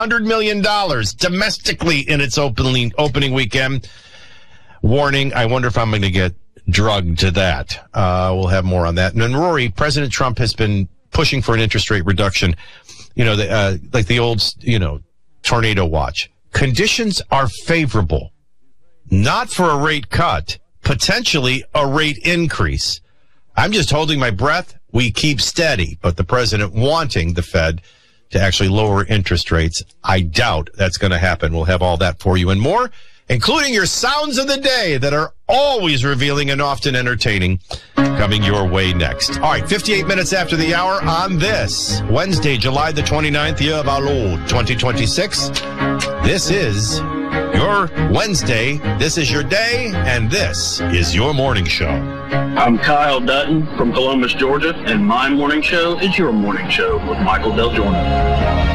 $100 million domestically in its opening weekend. Warning, I wonder if I'm going to get drugged to that. We'll have more on that. And then, Rory, President Trump has been pushing for an interest rate reduction, like the old, tornado watch. Conditions are favorable, not for a rate cut, potentially a rate increase. I'm just holding my breath. We keep steady, but the president wanting the Fed to actually lower interest rates, I doubt that's going to happen. We'll have all that for you and more, including your sounds of the day that are always revealing and often entertaining, coming your way next. All right, 58 minutes after the hour on this Wednesday, July the 29th, year of our Lord, 2026. This is your Wednesday, this is your day, and this is your morning show. I'm Kyle Dutton from Columbus, Georgia, and my morning show is your morning show with Michael Del Giorno.